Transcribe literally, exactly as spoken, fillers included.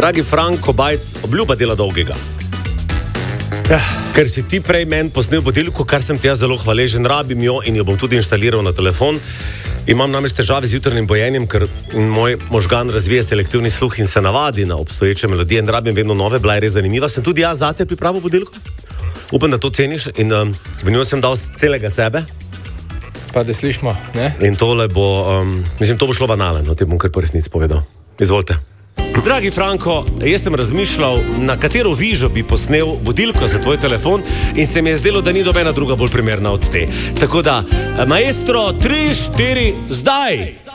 Dragi Franko Bajc, obljuba dela dolgega. Ja. Ker si ti prej meni posnel budilko, kar sem ti jaz zelo hvaležen, rabim jo in jo bom tudi inštaliral na telefon. Imam namreč težave z jutrnim bojenjem, ker moj možgan razvije selektivni sluh in se navadi na obstoječe melodije in rabim vedno nove, bila je res zanimiva. Sem tudi jaz zate pripravil budilko. Upam, da to ceniš in um, v njo sem dal celega sebe. Pa da slišimo, ne? In tole bo, um, mislim, to bo šlo banalen, o tem bom kar po resnici povedal. Izvolite. Dragi Franko, jaz sem razmišljal, na katero vižo bi posnel budilko za tvoj telefon in se mi je zdelo, da ni nobena druga bolj primerna od te. Tako da, maestro, tri, štiri, zdaj!